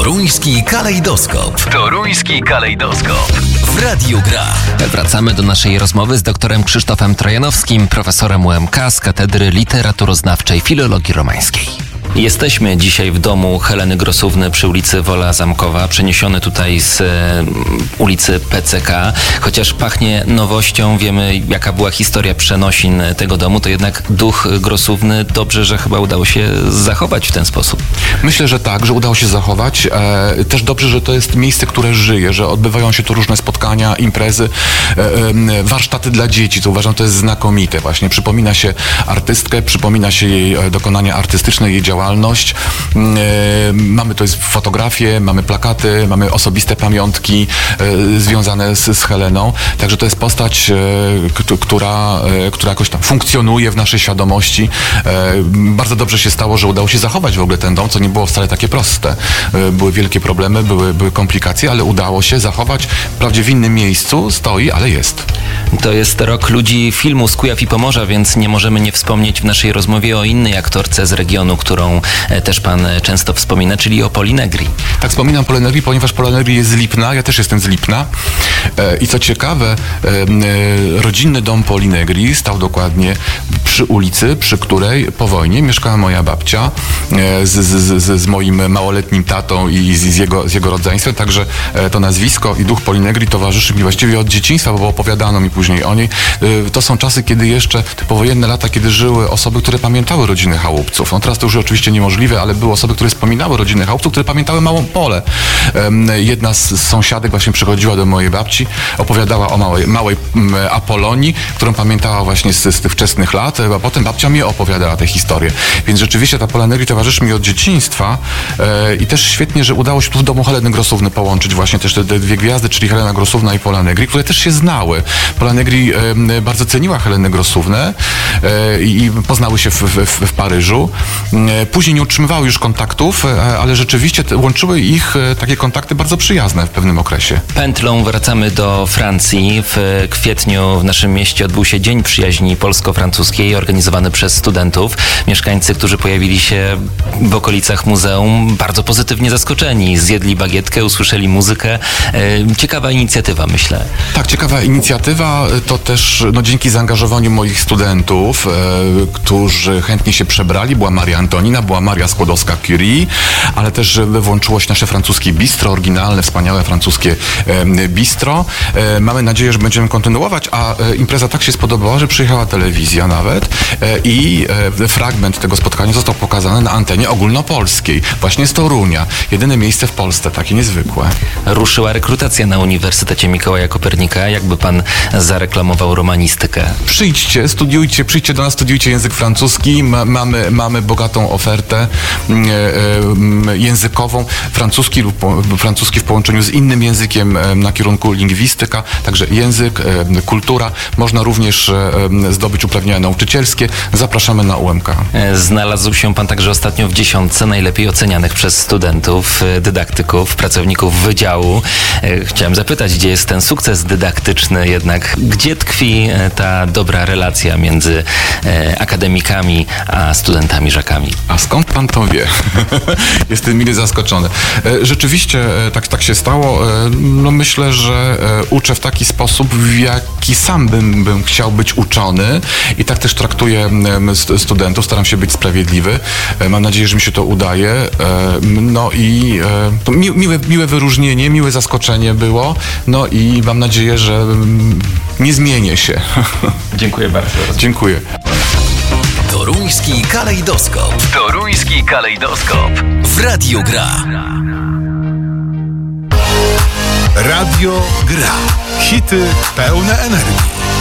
Toruński kalejdoskop. Toruński kalejdoskop. W Radiu Gra. Wracamy do naszej rozmowy z doktorem Krzysztofem Trojanowskim, profesorem UMK z Katedry Literaturoznawczej Filologii Romańskiej. Jesteśmy dzisiaj w domu Heleny Grosówny przy ulicy Wola Zamkowa, przeniesiony tutaj z ulicy PCK. Chociaż pachnie nowością, wiemy jaka była historia przenosin tego domu, to jednak duch Grosówny dobrze, że chyba udało się zachować w ten sposób. Myślę, że tak, że udało się zachować. Też dobrze, że to jest miejsce, które żyje, że odbywają się tu różne spotkania, imprezy, warsztaty dla dzieci. To uważam, to jest znakomite. Właśnie przypomina się artystkę, przypomina się jej dokonania artystyczne, jej działalność. Mamy to jest fotografie, mamy plakaty, mamy osobiste pamiątki związane z Heleną. Także to jest postać, która jakoś tam funkcjonuje w naszej świadomości. Bardzo dobrze się stało, że udało się zachować w ogóle ten dom, co nie było wcale takie proste. Były wielkie problemy, były komplikacje, ale udało się zachować. Wprawdzie w innym miejscu stoi, ale jest. To jest rok ludzi filmu z Kujaw i Pomorza, więc nie możemy nie wspomnieć w naszej rozmowie o innej aktorce z regionu, którą też pan często wspomina, czyli o Poli Negri. Tak, wspominam Polę Negri, ponieważ Pola Negri jest z Lipna, ja też jestem z Lipna. I co ciekawe, rodzinny dom Poli Negri stał dokładnie przy ulicy, przy której po wojnie mieszkała moja babcia z moim małoletnim tatą i z jego rodzeństwem. Także to nazwisko i duch Poli Negri towarzyszy mi właściwie od dzieciństwa, bo opowiadano mi później o niej. To są czasy, kiedy jeszcze, te powojenne lata, kiedy żyły osoby, które pamiętały rodziny chałupców. No teraz to już oczywiście niemożliwe, ale były osoby, które wspominały rodziny chałupców, które pamiętały Małą Polę. Jedna z sąsiadek właśnie przychodziła do mojej babci, opowiadała o małej Apolonii, którą pamiętała właśnie z tych wczesnych lat, a potem babcia mi opowiadała tę historię. Więc rzeczywiście ta Pola Negri towarzyszy mi od dzieciństwa i też świetnie, że udało się tu w domu Heleny Grosówny połączyć właśnie też te dwie gwiazdy, czyli Helena Grosówna i Pola Negri, które też się znały. Pola Negri bardzo ceniła Helenę Grosównę i poznały się w Paryżu. Później nie utrzymywały już kontaktów, ale rzeczywiście łączyły ich takie kontakty bardzo przyjazne w pewnym okresie. Pętlą wracamy do Francji. W kwietniu w naszym mieście odbył się Dzień Przyjaźni Polsko-Francuskiej organizowany przez studentów. Mieszkańcy, którzy pojawili się w okolicach muzeum, bardzo pozytywnie zaskoczeni. Zjedli bagietkę, usłyszeli muzykę. Ciekawa inicjatywa, myślę. Tak, ciekawa inicjatywa. To też dzięki zaangażowaniu moich studentów, którzy chętnie się przebrali. Była Maria Antonina, była Maria Skłodowska-Curie, ale też włączyło się nasze francuskie bistro, oryginalne, wspaniałe francuskie bistro. Mamy nadzieję, że będziemy kontynuować, a impreza tak się spodobała, że przyjechała telewizja nawet i fragment tego spotkania został pokazany na antenie ogólnopolskiej, właśnie z Torunia. Jedyne miejsce w Polsce, takie niezwykłe. Ruszyła rekrutacja na Uniwersytecie Mikołaja Kopernika. Jakby pan zareklamował romanistykę? Przyjdźcie, studiujcie, przyjdźcie do nas, studiujcie język francuski. Mamy bogatą ofertę językową, francuski w połączeniu z innym językiem na kierunku lingwistyka, także język, kultura. Można również zdobyć uprawnienia nauczycielskie. Zapraszamy na UMK. Znalazł się pan także ostatnio w 10 najlepiej ocenianych przez studentów, dydaktyków, pracowników wydziału. Chciałem zapytać, gdzie jest ten sukces dydaktyczny jednak? Gdzie tkwi ta dobra relacja między akademikami a studentami żakami? A skąd pan to wie? Jestem mile zaskoczony. Rzeczywiście tak się stało. Myślę, że uczę w taki sposób, w jaki sam bym chciał być uczony i tak też traktuję studentów. Staram się być sprawiedliwy. Mam nadzieję, że mi się to udaje. No i to miłe wyróżnienie, miłe zaskoczenie było. No i mam nadzieję, że nie zmienię się. Dziękuję bardzo. Dziękuję. Toruński kalejdoskop. Toruński kalejdoskop. W Radiu Gra. Radio Gra. Hity pełne energii.